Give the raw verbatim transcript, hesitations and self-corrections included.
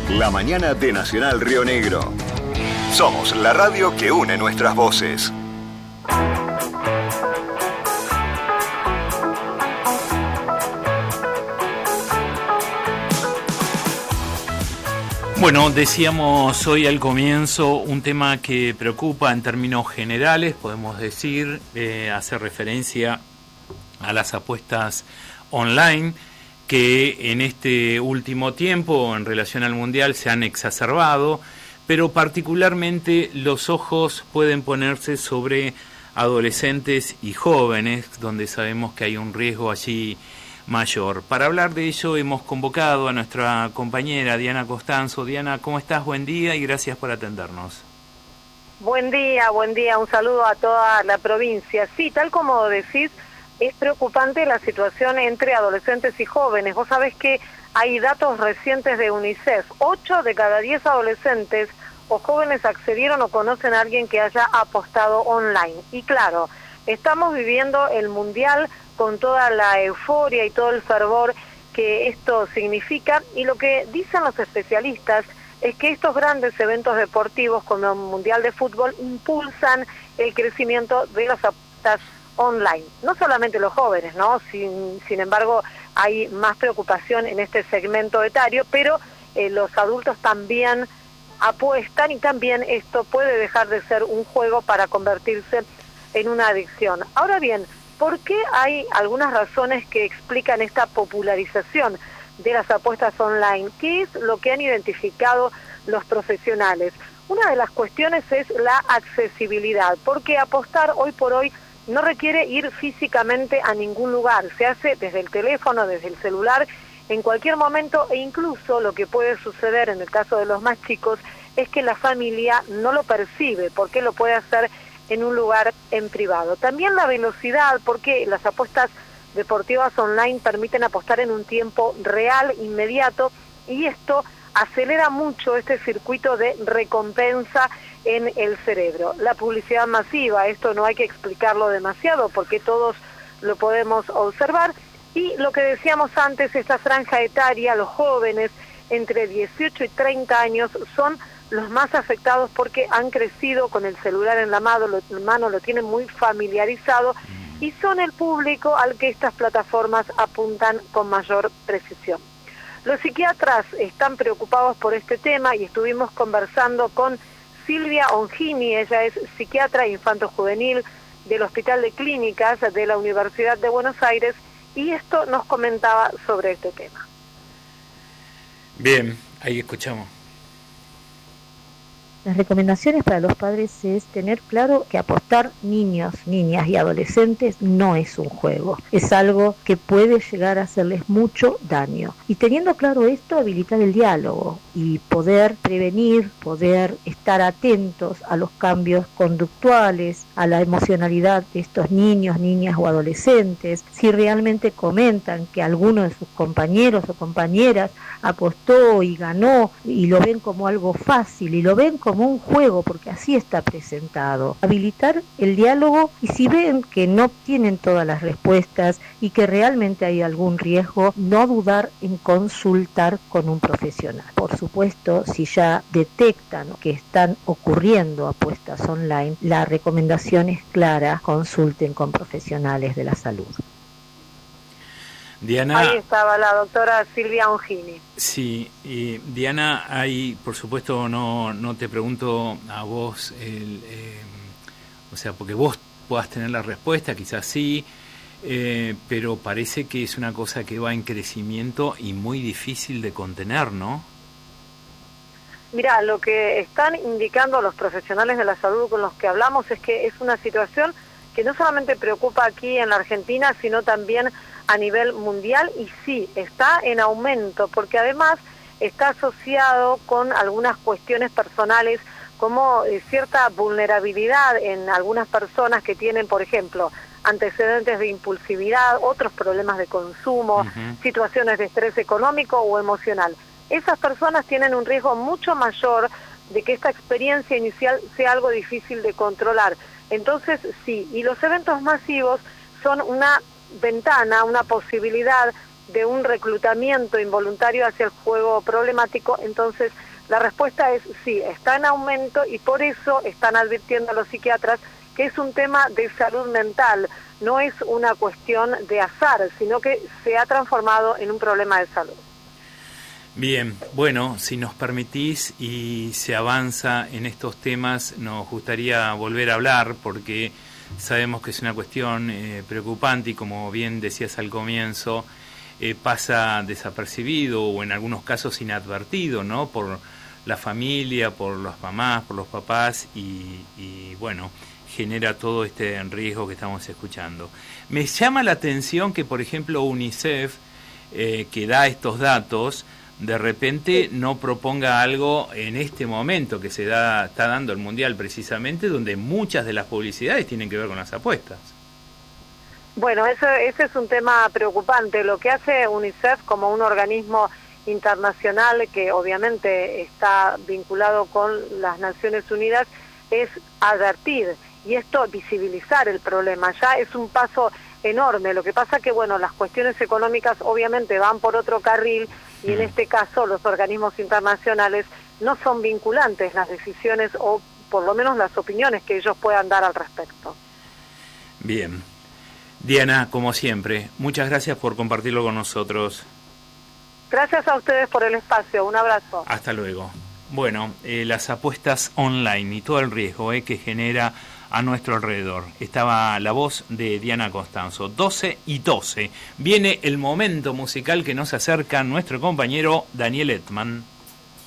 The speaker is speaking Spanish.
La mañana de Nacional Río Negro. Somos la radio que une nuestras voces. Bueno, decíamos hoy al comienzo un tema que preocupa en términos generales, podemos decir, eh, hace referencia a las apuestas online que en este último tiempo en relación al Mundial se han exacerbado, pero particularmente los ojos pueden ponerse sobre adolescentes y jóvenes, donde sabemos que hay un riesgo allí mayor. Para hablar de ello hemos convocado a nuestra compañera Diana Costanzo. Diana, ¿cómo estás? Buen día y gracias por atendernos. Buen día, buen día. Un saludo a toda la provincia. Sí, tal como decís, es preocupante la situación entre adolescentes y jóvenes. Vos sabés que hay datos recientes de UNICEF. Ocho de cada diez adolescentes o jóvenes accedieron o conocen a alguien que haya apostado online. Y claro, estamos viviendo el Mundial con toda la euforia y todo el fervor que esto significa, y lo que dicen los especialistas es que estos grandes eventos deportivos como el Mundial de Fútbol impulsan el crecimiento de las apuestas online. No solamente los jóvenes, ¿no? Sin, sin embargo, hay más preocupación en este segmento etario, pero eh, los adultos también apuestan y también esto puede dejar de ser un juego para convertirse en una adicción. Ahora bien, ¿por qué hay algunas razones que explican esta popularización de las apuestas online? ¿Qué es lo que han identificado los profesionales? Una de las cuestiones es la accesibilidad, porque apostar hoy por hoy no requiere ir físicamente a ningún lugar, se hace desde el teléfono, desde el celular, en cualquier momento, e incluso lo que puede suceder en el caso de los más chicos es que la familia no lo percibe, porque lo puede hacer en un lugar en privado. También la velocidad, porque las apuestas deportivas online permiten apostar en un tiempo real, inmediato, y esto acelera mucho este circuito de recompensa en el cerebro. La publicidad masiva, esto no hay que explicarlo demasiado porque todos lo podemos observar, y lo que decíamos antes, esta franja etaria, los jóvenes entre dieciocho y treinta años son los más afectados porque han crecido con el celular en la mano, lo, en mano, lo tienen muy familiarizado y son el público al que estas plataformas apuntan con mayor precisión. Los psiquiatras están preocupados por este tema y estuvimos conversando con Silvia Ongini, ella es psiquiatra infanto-juvenil del Hospital de Clínicas de la Universidad de Buenos Aires, y esto nos comentaba sobre este tema. Bien, ahí escuchamos. Las recomendaciones para los padres es tener claro que apostar niños, niñas y adolescentes no es un juego, es algo que puede llegar a hacerles mucho daño. Y teniendo claro esto, habilitar el diálogo y poder prevenir, poder estar atentos a los cambios conductuales, a la emocionalidad de estos niños, niñas o adolescentes. Si realmente comentan que alguno de sus compañeros o compañeras apostó y ganó y lo ven como algo fácil y lo ven como un juego porque así está presentado, habilitar el diálogo, y si ven que no tienen todas las respuestas y que realmente hay algún riesgo, no dudar en consultar con un profesional. Por supuesto, si ya detectan que están ocurriendo apuestas online, la recomendación es clara: consulten con profesionales de la salud. Diana, ahí estaba la doctora Silvia Ongini. Sí, y Diana, hay, por supuesto, no no te pregunto a vos, el, eh, o sea, porque vos puedas tener la respuesta, quizás sí, eh, pero parece que es una cosa que va en crecimiento y muy difícil de contener, ¿no? Mira, lo que están indicando los profesionales de la salud con los que hablamos es que es una situación que no solamente preocupa aquí en la Argentina, sino también a nivel mundial, y sí, está en aumento, porque además está asociado con algunas cuestiones personales, como eh, cierta vulnerabilidad en algunas personas que tienen, por ejemplo, antecedentes de impulsividad, otros problemas de consumo, uh-huh. situaciones de estrés económico o emocional. Esas personas tienen un riesgo mucho mayor de que esta experiencia inicial sea algo difícil de controlar. Entonces, sí, y los eventos masivos son una ventana, una posibilidad de un reclutamiento involuntario hacia el juego problemático, entonces la respuesta es sí, está en aumento y por eso están advirtiendo a los psiquiatras que es un tema de salud mental, no es una cuestión de azar, sino que se ha transformado en un problema de salud. Bien, bueno, si nos permitís y se avanza en estos temas, nos gustaría volver a hablar porque sabemos que es una cuestión eh, preocupante y como bien decías al comienzo, eh, pasa desapercibido o en algunos casos inadvertido, ¿no? Por la familia, por las mamás, por los papás y, y bueno, genera todo este riesgo que estamos escuchando. Me llama la atención que, por ejemplo, UNICEF, eh, que da estos datos, de repente no proponga algo en este momento que se da está dando el Mundial precisamente, donde muchas de las publicidades tienen que ver con las apuestas. Bueno, eso, ese es un tema preocupante. Lo que hace UNICEF como un organismo internacional que obviamente está vinculado con las Naciones Unidas es advertir y esto visibilizar el problema. Ya es un paso enorme. Lo que pasa que, bueno, las cuestiones económicas obviamente van por otro carril y en este caso los organismos internacionales no son vinculantes las decisiones o por lo menos las opiniones que ellos puedan dar al respecto. Bien. Diana, como siempre, muchas gracias por compartirlo con nosotros. Gracias a ustedes por el espacio. Un abrazo. Hasta luego. Bueno, eh, las apuestas online y todo el riesgo eh, que genera a nuestro alrededor. Estaba la voz de Diana Costanzo. doce y doce. Viene el momento musical que nos acerca nuestro compañero Daniel Edman.